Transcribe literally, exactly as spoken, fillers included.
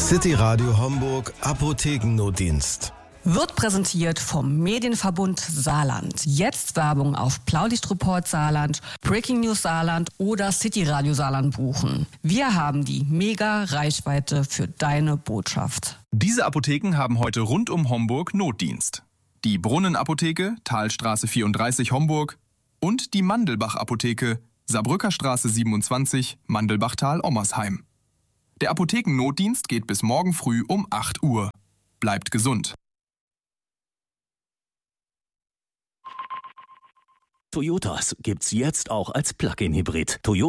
City Radio Homburg Apothekennotdienst. Wird präsentiert vom Medienverbund Saarland. Jetzt Werbung auf Blaulichtreport Saarland, Breaking News Saarland oder City Radio Saarland buchen. Wir haben die Mega-Reichweite für deine Botschaft. Diese Apotheken haben heute rund um Homburg Notdienst. Die Brunnenapotheke, Talstraße vierunddreißig Homburg und die Mandelbach-Apotheke, Saarbrücker Straße siebenundzwanzig, Mandelbachtal-Ommersheim. Der Apothekennotdienst geht bis morgen früh um acht Uhr. Bleibt gesund. Toyotas gibt's jetzt auch als Plug-in-Hybrid. Toyota